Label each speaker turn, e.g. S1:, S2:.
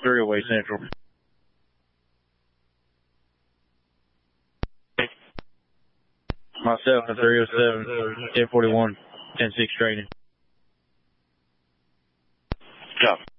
S1: 308 Central. Myself at 307, 1041, 10-6 training.
S2: Copy.